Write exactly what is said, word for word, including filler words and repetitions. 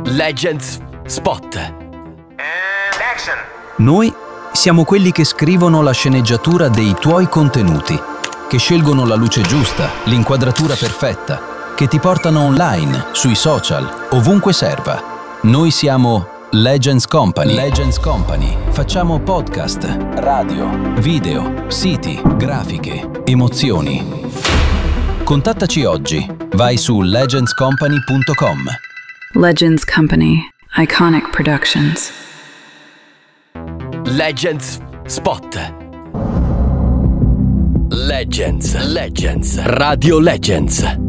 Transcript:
Legends Spot. And action. Noi siamo quelli che scrivono la sceneggiatura dei tuoi contenuti, che scelgono la luce giusta, l'inquadratura perfetta, che ti portano online, sui social, ovunque serva. Noi siamo Legends Company. Legends Company. Facciamo podcast, radio, video, siti, grafiche, emozioni. Contattaci oggi. Vai su legends company punto com. Legends Company. Iconic Productions. Legends Spot. Legends, Legends, Radio Legends.